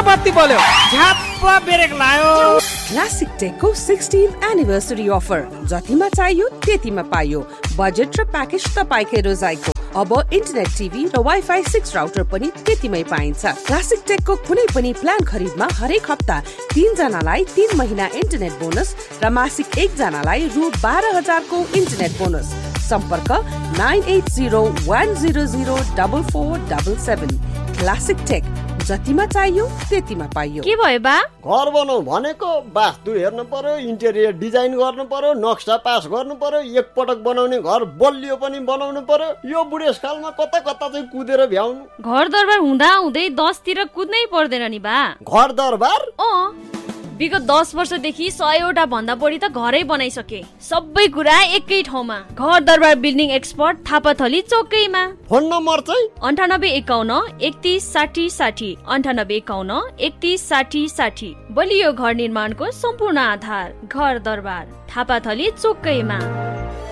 बत्ती बल्यो, झ्याप्प ब्रेक लायो। Classic टेकको 16th anniversary offer, जतिमा चाहियो त्यतिमा पाइयो। बजेट र प्याकेज तपाईकै रोजाइको। अब इन्टरनेट टिभी र वाइफाई 6 राउटर पनि त्यतिमै पाइन्छ। क्लासिक टेकको कुनै पनि प्लान खरिदमा हरेक हप्ता 3 जनालाई 3 महिना इन्टरनेट बोनस र मासिक 1 जनालाई रु 12,000 को इन्टरनेट बोनस। सम्पर्क 9801004477। क्लासिक टेक, जतिमा चाहियो त्यतिमा पाइयो। के भयो बा? घर बनाऊ भनेको वास्तु हेर्नु पर्यो, इन्टेरियर डिजाइन गर्नु पर्यो, नक्सा पास गर्नु पर्यो, एकपटक बनाउने घर बलियो पनि बनाउनु पर्यो। यो बुढेसकालमा कता कता चाहिँ कुदेर भ्याउनु। घर दरबार हुँदा हुँदै 10 तिर कुद्नै पर्दैन नि बा। घर दरबार? विगत 10 वर्षदेखि 100वटा भन्दा बढी त घरै बनाइसके। सबै कुरा एकै ठाउँमा। घर दरबार building expert, Thapathali चौकैमा। Phone number चाहिँ 9851 31 60 60, 9851 31 60 60। बलियो घर निर्माणको सम्पूर्ण आधार घर दरबार, थापाथली चौकैमा।